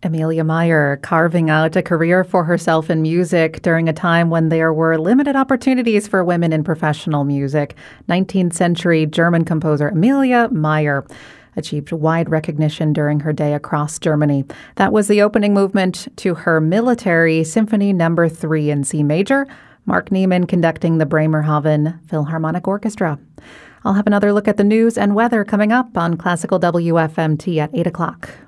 Amelia Meyer carving out a career for herself in music during a time when there were limited opportunities for women in professional music. 19th century German composer Amelia Meyer achieved wide recognition during her day across Germany. That was the opening movement to her Military Symphony No. 3 in C major, Mark Niemann conducting the Bremerhaven Philharmonic Orchestra. I'll have another look at the news and weather coming up on Classical WFMT at 8 o'clock.